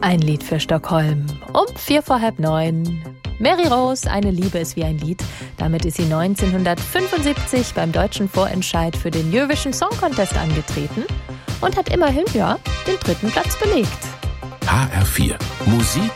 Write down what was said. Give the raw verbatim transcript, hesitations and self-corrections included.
Ein Lied für Stockholm. Um vier vor halb neun. Mary Rose, Eine Liebe ist wie ein Lied. Damit ist sie neunzehnhundertfünfundsiebzig beim deutschen Vorentscheid für den Eurovision Song Contest angetreten und hat immerhin, ja, den dritten Platz belegt. H R vier. Musik